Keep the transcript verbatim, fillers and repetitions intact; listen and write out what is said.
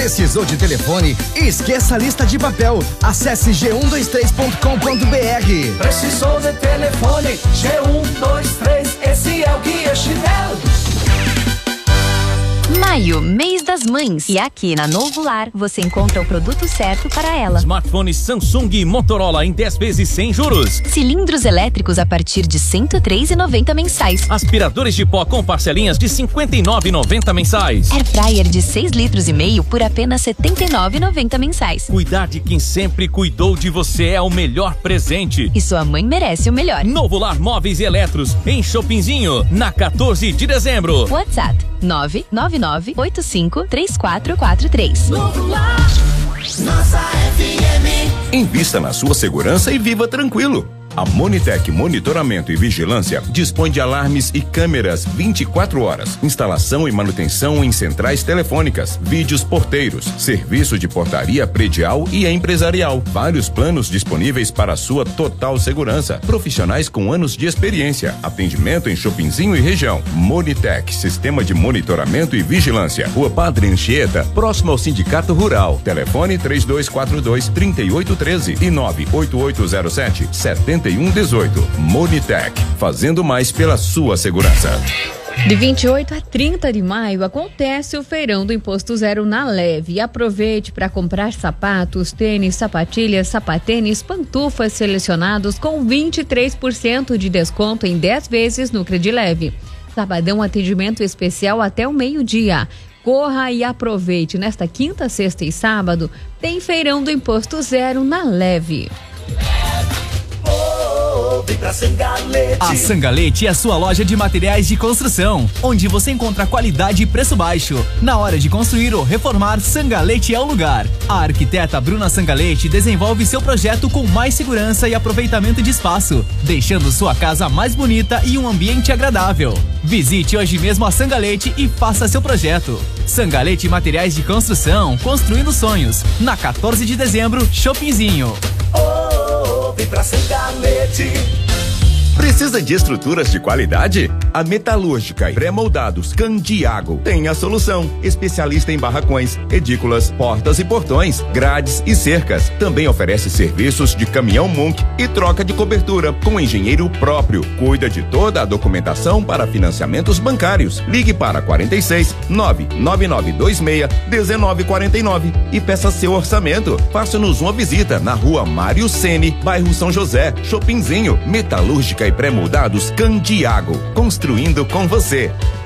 Precisou de telefone? Esqueça a lista de papel. Acesse g um dois três ponto com ponto b r. Precisou de telefone? G um dois três, esse é o Guia Chinelo. Maio, mês das mães. E aqui na Novo Lar você encontra o produto certo para ela. Smartphones Samsung e Motorola em dez vezes sem juros. Cilindros elétricos a partir de cento e três reais e noventa centavos mensais. Aspiradores de pó com parcelinhas de cinquenta e nove reais e noventa centavos mensais. Air fryer de seis litros e meio por apenas setenta e nove reais e noventa centavos mensais. Cuidar de quem sempre cuidou de você é o melhor presente. E sua mãe merece o melhor. Novo Lar Móveis e Eletros em Shoppingzinho, na quatorze de dezembro. WhatsApp nove nove nove oito cinco três quatro quatro três. Novo Lar, nossa F M. Invista na sua segurança e viva tranquilo. A Monitec Monitoramento e Vigilância dispõe de alarmes e câmeras vinte e quatro horas, instalação e manutenção em centrais telefônicas, vídeos porteiros, serviço de portaria predial e empresarial. Vários planos disponíveis para a sua total segurança. Profissionais com anos de experiência. Atendimento em Shoppingzinho e região. Monitec, Sistema de Monitoramento e Vigilância. Rua Padre Anchieta, próximo ao Sindicato Rural. Telefone três dois quatro dois, três oito um três e nove oito oito zero sete, sete um um oito. Monitec, fazendo mais pela sua segurança. De vinte e oito a trinta de maio acontece o feirão do Imposto Zero na Leve. Aproveite para comprar sapatos, tênis, sapatilhas, sapatênis, pantufas selecionados com vinte e três por cento de desconto em dez vezes no Credileve. Sabadão, atendimento especial até o meio-dia. Corra e aproveite. Nesta quinta, sexta e sábado tem feirão do Imposto Zero na Leve. Vem pra Sangalete. A Sangalete é a sua loja de materiais de construção, onde você encontra qualidade e preço baixo. Na hora de construir ou reformar, Sangalete é o lugar. A arquiteta Bruna Sangalete desenvolve seu projeto com mais segurança e aproveitamento de espaço, deixando sua casa mais bonita e um ambiente agradável. Visite hoje mesmo a Sangalete e faça seu projeto. Sangalete Materiais de Construção, construindo sonhos. Na quatorze de dezembro, Shoppingzinho. Oh, vem pra Sangalete. Precisa de estruturas de qualidade? A Metalúrgica e Pré-Moldados Candiago tem a solução. Especialista em barracões, edículas, portas e portões, grades e cercas. Também oferece serviços de caminhão Munk e troca de cobertura com engenheiro próprio. Cuida de toda a documentação para financiamentos bancários. Ligue para quarenta e seis, nove nove nove dois seis, um nove quatro nove e peça seu orçamento. Faça-nos uma visita na rua Mário Ceni, bairro São José, Shoppingzinho. Metalúrgica e Pré-Moldados Candiago, construindo com você.